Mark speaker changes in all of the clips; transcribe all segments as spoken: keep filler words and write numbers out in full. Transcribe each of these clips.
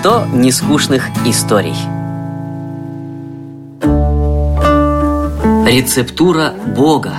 Speaker 1: сто нескучных историй. Рецептура Бога.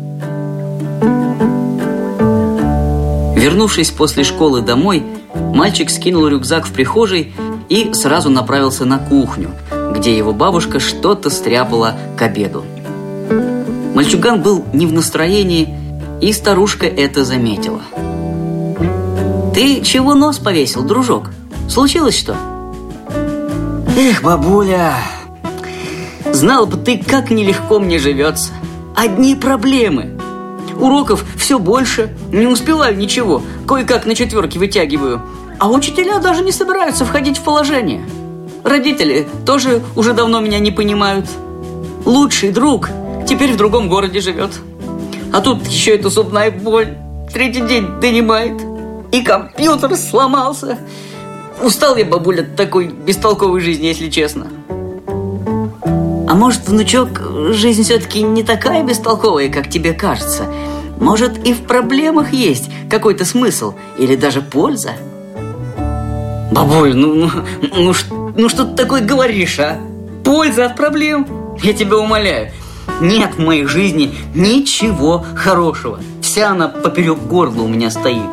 Speaker 1: Вернувшись после школы домой, мальчик скинул рюкзак в прихожей и сразу направился на кухню, где его бабушка что-то стряпала к обеду. Мальчуган был не в настроении, и старушка это заметила. «Ты чего нос повесил, дружок? Случилось что?» «Эх, бабуля, знал бы ты, как нелегко мне живется. Одни проблемы. Уроков все больше, не успеваю ничего, кое-как на четверки вытягиваю. А учителя даже не собираются входить в положение. Родители тоже уже давно меня не понимают. Лучший друг теперь в другом городе живет. А тут еще эта зубная боль третий день донимает. И компьютер сломался. Устал я, бабуля, от такой бестолковой жизни, если честно». «А может, внучок, жизнь все-таки не такая бестолковая, как тебе кажется? Может, и в проблемах есть какой-то смысл или даже польза?» «Бабуль, ну, ну, ну, ну что ты такое говоришь, а? Польза от проблем? Я тебя умоляю. Нет в моей жизни ничего хорошего. Вся она поперек горла у меня стоит».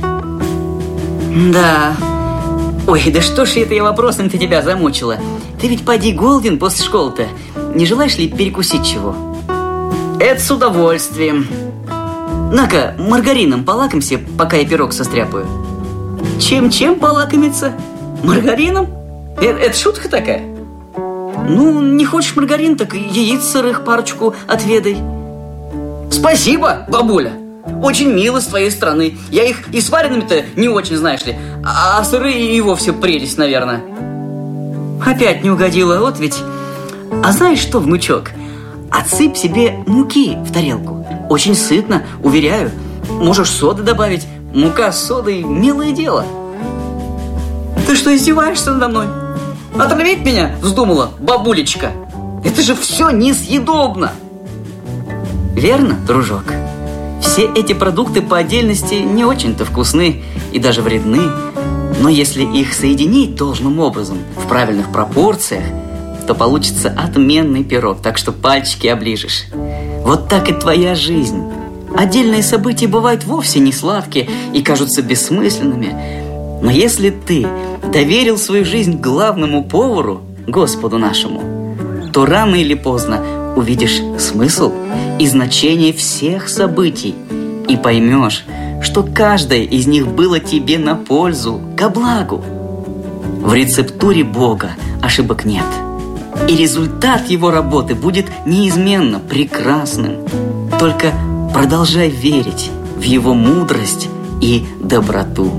Speaker 1: «Да. Ой, да что ж это я вопросом-то тебя замучила? Ты ведь поди голоден после школы-то. Не желаешь ли перекусить чего?» «Это с удовольствием. На-ка, маргарином полакомься, пока я пирог состряпаю». «Чем-чем полакомиться? Маргарином? Это, это шутка такая?» «Ну, не хочешь маргарин, так яиц сырых парочку отведай». «Спасибо, бабуля. Очень мило с твоей стороны. Я их и сваренными-то не очень, знаешь ли. А сырые и вовсе прелесть, наверное». «Опять не угодила, вот ведь. А знаешь что, внучок? Отсыпь себе муки в тарелку. Очень сытно, уверяю. Можешь соды добавить. Мука с содой – милое дело». «Ты что, издеваешься надо мной? Отравить меня вздумала, бабулечка? Это же все несъедобно!» «Верно, дружок. Все эти продукты по отдельности не очень-то вкусны и даже вредны. Но если их соединить должным образом, в правильных пропорциях, то получится отменный пирог, так что пальчики оближешь. Вот так и твоя жизнь. Отдельные события бывают вовсе не сладкие и кажутся бессмысленными. Но если ты доверил свою жизнь главному повару, Господу нашему, то рано или поздно увидишь смысл и значение всех событий и поймешь, что каждое из них было тебе на пользу, ко благу. В рецептуре Бога ошибок нет, и результат его работы будет неизменно прекрасным. Только продолжай верить в его мудрость и доброту.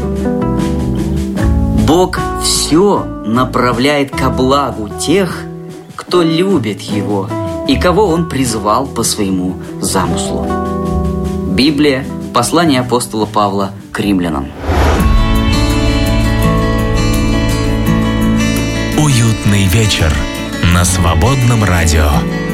Speaker 1: Бог все направляет ко благу тех, кто любит его и кого он призвал по своему замыслу. Библия, послание апостола Павла к римлянам.
Speaker 2: Уютный вечер на Свободном радио.